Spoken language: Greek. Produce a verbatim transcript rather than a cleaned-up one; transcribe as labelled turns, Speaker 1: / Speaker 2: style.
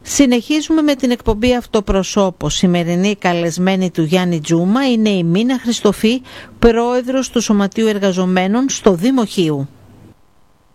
Speaker 1: Συνεχίζουμε με την εκπομπή Αυτοπροσώπος. Σημερινή καλεσμένη του Γιάννη Τζούμα είναι η Μίνα Χριστοφή, πρόεδρος του Σωματείου Εργαζομένων στο Δήμο Χίου.